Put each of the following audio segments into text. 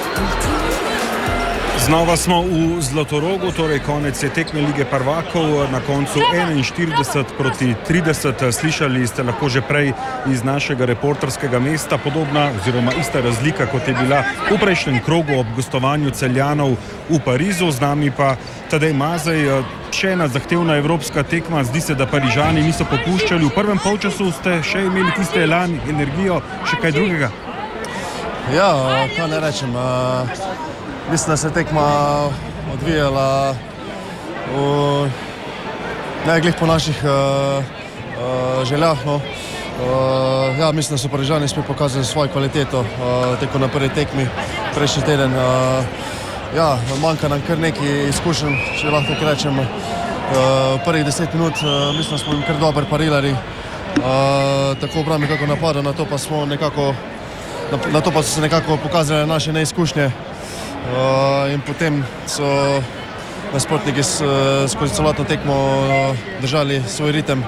Znova smo v Zlatorogu, torej konec je tekme Lige prvakov, na koncu 41 proti 30. Slišali ste lahko že prej iz našega reporterskega mesta podobna oziroma ista razlika, kot je bila v prejšnjem krogu ob gostovanju Celjanov v Parizu. Z nami pa Tadej Mazej, še ena zahtevna evropska tekma. Zdi se, da Parižani niso popuščali. V prvem polčasu ste še imeli tiste elan, energijo, še kaj drugega? Ja, kaj ne rečem. Mislim, da se je tekma odvijala ne glih po naših željah. No. Ja, mislim, da so Parižani spet pokazali svojo kvaliteto tako na prvi tekmi prejšnji teden. Ja, manjka nam kar nekaj izkušenj, če lahko tako rečem. Prvih 10 minut mislim, da smo jim kar dobro parirali. Tako obrambi kako napada, na to pa so se nekako pokazale naše neizkušnje. In potem so nasprotniki skozi celotno tekmo držali svoj ritem.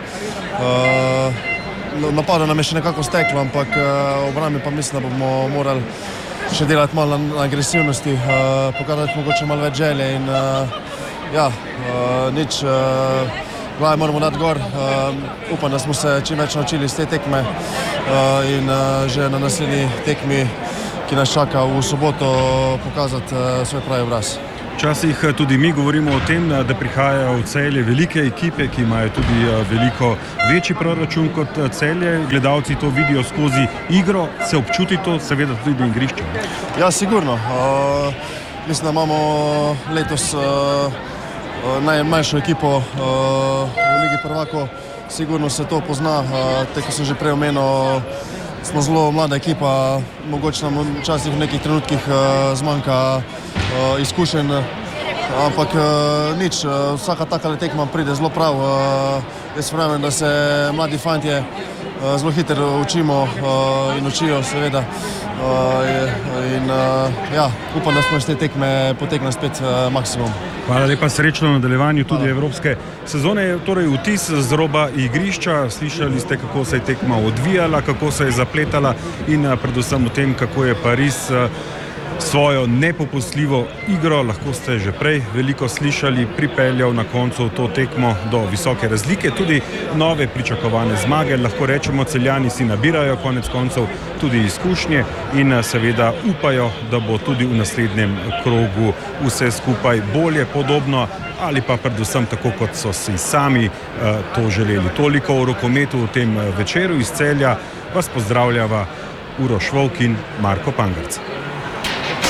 Napada nam je še nekako steklo, ampak obrambi pa mislim, da bomo morali še delati malo na agresivnosti, pokazati mogoče malo več želje in ja, nič, glave moramo dati gor. Upam, da smo se čim več naučili iz te tekme in že na naslednji tekmi, ki nas čaka v soboto, pokazati svoj pravi obraz. Včasih tudi mi govorimo o tem, da prihajajo v Celje velike ekipe, ki imajo tudi veliko večji proračun kot Celje. Gledalci to vidijo skozi igro, se občuti to seveda tudi na igrišču. Ja, sigurno. Mislim, da imamo letos najmanjšo ekipo v Ligi prvakov. Sigurno se to pozna, tako sem že prej omenil. Smo zelo mlada ekipa, mogoče nam včasih v nekih trenutkih zmanjka izkušenj, ampak nič, vsaka taka tekma pride zelo prav. Jaz verjamem, da se mladi fantje zelo hitro učimo in učijo seveda. In ja, upam, da smo iz te tekme potegnili spet maksimum. Hvala lepa, srečno v nadaljevanju tudi evropske sezone. Torej vtis z roba igrišča, slišali ste, kako se je tekma odvijala, kako se je zapletala in predvsem o tem, kako je Pariz svojo nepopustljivo igro, lahko ste že prej veliko slišali, pripeljal na koncu to tekmo do visoke razlike, tudi nove pričakovane zmage. Lahko rečemo, Celjani si nabirajo konec koncev tudi izkušnje in seveda upajo, da bo tudi v naslednjem krogu vse skupaj bolje, podobno ali pa predvsem tako, kot so si sami to želeli. Toliko o rokometu v tem večeru iz Celja. Vas pozdravljava Uroš Volk in Marko Pangarc.